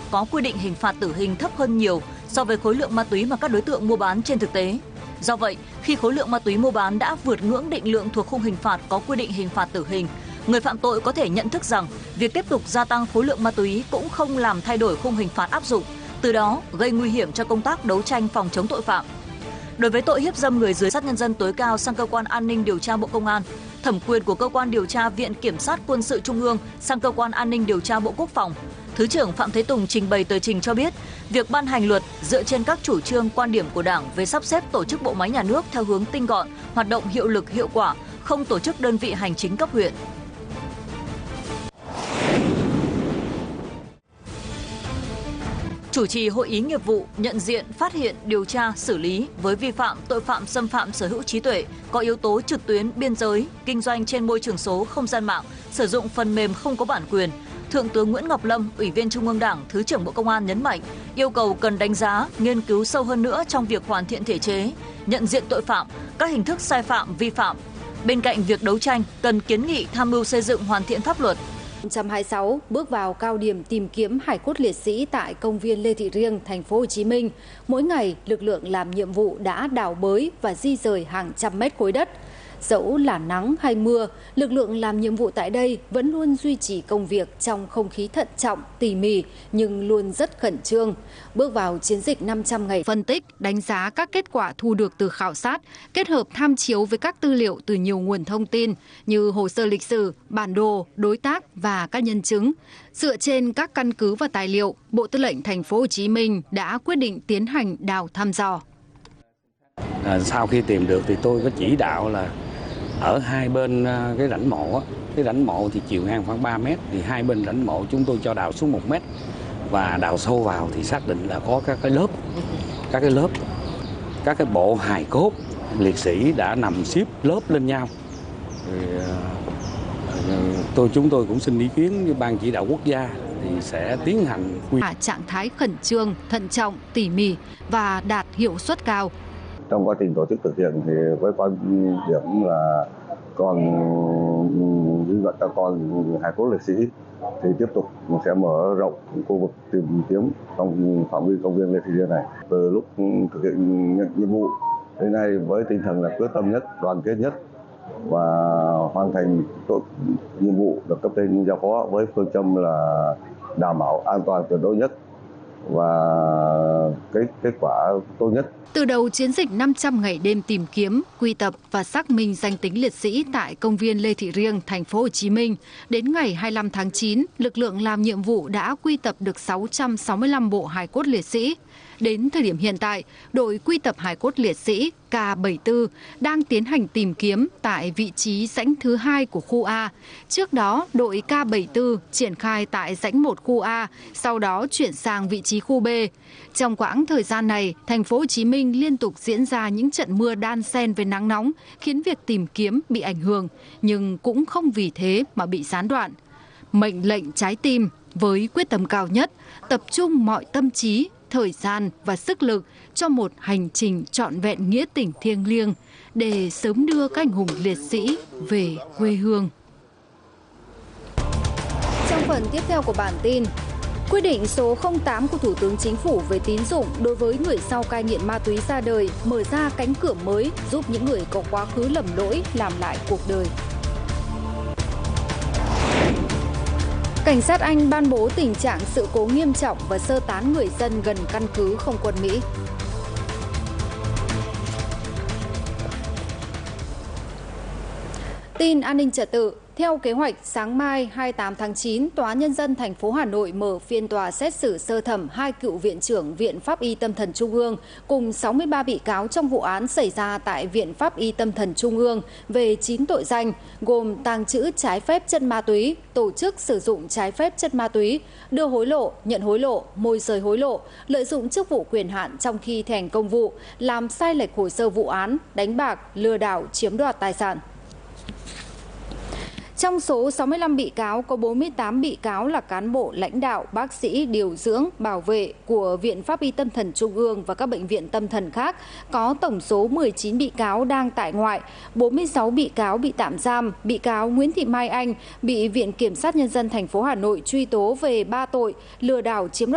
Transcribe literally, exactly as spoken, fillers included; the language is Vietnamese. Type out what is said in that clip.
có quy định hình phạt tử hình thấp hơn nhiều so với khối lượng ma túy mà các đối tượng mua bán trên thực tế. Do vậy, khi khối lượng ma túy mua bán đã vượt ngưỡng định lượng thuộc khung hình phạt có quy định hình phạt tử hình, người phạm tội có thể nhận thức rằng việc tiếp tục gia tăng khối lượng ma túy cũng không làm thay đổi khung hình phạt áp dụng, từ đó gây nguy hiểm cho công tác đấu tranh phòng chống tội phạm. Đối với tội hiếp dâm người dưới, sát nhân dân tối cao sang cơ quan an ninh điều tra Bộ Công an, thẩm quyền của cơ quan điều tra Viện Kiểm sát Quân sự Trung ương sang cơ quan an ninh điều tra Bộ Quốc phòng. Thứ trưởng Phạm Thế Tùng trình bày tờ trình cho biết, việc ban hành luật dựa trên các chủ trương quan điểm của Đảng về sắp xếp tổ chức bộ máy nhà nước theo hướng tinh gọn, hoạt động hiệu lực hiệu quả, không tổ chức đơn vị hành chính cấp huyện. Chủ trì hội ý nghiệp vụ nhận diện, phát hiện, điều tra, xử lý với vi phạm tội phạm xâm phạm sở hữu trí tuệ có yếu tố trực tuyến, biên giới, kinh doanh trên môi trường số, không gian mạng, sử dụng phần mềm không có bản quyền. Thượng tướng Nguyễn Ngọc Lâm, Ủy viên Trung ương Đảng, Thứ trưởng Bộ Công an nhấn mạnh, yêu cầu cần đánh giá, nghiên cứu sâu hơn nữa trong việc hoàn thiện thể chế, nhận diện tội phạm, các hình thức sai phạm, vi phạm. Bên cạnh việc đấu tranh, cần kiến nghị tham mưu xây dựng hoàn thiện pháp luật. hai không hai sáu bước vào cao điểm tìm kiếm hải cốt liệt sĩ tại công viên Lê Thị Riêng, thành phố Hồ Chí Minh. Mỗi ngày, lực lượng làm nhiệm vụ đã đào bới và di rời hàng trăm mét khối đất. Dẫu là nắng hay mưa, lực lượng làm nhiệm vụ tại đây vẫn luôn duy trì công việc trong không khí thận trọng, tỉ mỉ nhưng luôn rất khẩn trương. Bước vào chiến dịch năm trăm ngày, phân tích, đánh giá các kết quả thu được từ khảo sát, kết hợp tham chiếu với các tư liệu từ nhiều nguồn thông tin như hồ sơ lịch sử, bản đồ, đối tác và các nhân chứng. Dựa trên các căn cứ và tài liệu, Bộ Tư lệnh Thành phố Hồ Chí Minh đã quyết định tiến hành đào thăm dò. À, sau khi tìm được thì tôi có chỉ đạo là ở hai bên cái rãnh mộ, cái rãnh mộ thì chiều ngang khoảng ba mét, thì hai bên rãnh mộ chúng tôi cho đào xuống một mét và đào sâu vào thì xác định là có các cái lớp, các cái lớp, các cái bộ hài cốt liệt sĩ đã nằm xếp lớp lên nhau. Thì, tôi chúng tôi cũng xin ý kiến với Ban Chỉ đạo Quốc gia thì sẽ tiến hành quy trạng thái khẩn trương, thận trọng, tỉ mỉ và đạt hiệu suất cao. Trong quá trình tổ chức thực hiện thì với quan điểm là còn dư luận các con hài cốt liệt sĩ thì tiếp tục sẽ mở rộng khu vực tìm kiếm trong phạm vi công viên Lê Thị Riêng này. Từ lúc thực hiện nhận nhiệm vụ đến nay với tinh thần là quyết tâm nhất, đoàn kết nhất và hoàn thành tốt nhiệm vụ được cấp trên giao phó với phương châm là đảm bảo an toàn tuyệt đối nhất và cái kết quả tốt nhất. Từ đầu chiến dịch năm trăm ngày đêm tìm kiếm, quy tập và xác minh danh tính liệt sĩ tại công viên Lê Thị Riêng, thành phố Hồ Chí Minh, đến ngày hai mươi lăm tháng chín, lực lượng làm nhiệm vụ đã quy tập được sáu trăm sáu mươi lăm bộ hài cốt liệt sĩ. Đến thời điểm hiện tại, đội quy tập hài cốt liệt sĩ K bảy mươi tư đang tiến hành tìm kiếm tại vị trí rãnh thứ hai của khu A. Trước đó, đội K bảy mươi tư triển khai tại rãnh một khu A, sau đó chuyển sang vị trí khu B. Trong quãng thời gian này, thành phố Hồ Chí Minh liên tục diễn ra những trận mưa đan xen với nắng nóng, khiến việc tìm kiếm bị ảnh hưởng, nhưng cũng không vì thế mà bị gián đoạn. Mệnh lệnh trái tim với quyết tâm cao nhất, tập trung mọi tâm trí, thời gian và sức lực cho một hành trình trọn vẹn nghĩa tình thiêng liêng để sớm đưa các anh hùng liệt sĩ về quê hương. Trong phần tiếp theo của bản tin, quyết định số không tám của Thủ tướng Chính phủ về tín dụng đối với người sau cai nghiện ma túy ra đời mở ra cánh cửa mới giúp những người có quá khứ lầm lỗi làm lại cuộc đời. Cảnh sát Anh ban bố tình trạng sự cố nghiêm trọng và sơ tán người dân gần căn cứ không quân Mỹ. Tin an ninh trật tự. Theo kế hoạch, sáng mai hai mươi tám tháng chín, Tòa án Nhân dân thành phố Hà Nội mở phiên tòa xét xử sơ thẩm hai cựu viện trưởng Viện Pháp y Tâm thần Trung ương cùng sáu mươi ba bị cáo trong vụ án xảy ra tại Viện Pháp y Tâm thần Trung ương về chín tội danh gồm tàng trữ trái phép chất ma túy, tổ chức sử dụng trái phép chất ma túy, đưa hối lộ, nhận hối lộ, môi giới hối lộ, lợi dụng chức vụ quyền hạn trong khi thi hành công vụ, làm sai lệch hồ sơ vụ án, đánh bạc, lừa đảo, chiếm đoạt tài sản. Trong số sáu mươi lăm bị cáo, có bốn mươi tám bị cáo là cán bộ lãnh đạo, bác sĩ, điều dưỡng, bảo vệ của Viện Pháp y Tâm thần Trung ương và các bệnh viện tâm thần khác. Có tổng số mười chín bị cáo đang tại ngoại, bốn mươi sáu bị cáo bị tạm giam. Bị cáo Nguyễn Thị Mai Anh bị Viện Kiểm sát Nhân dân thành phố Hà Nội truy tố về ba tội lừa đảo chiếm đoạt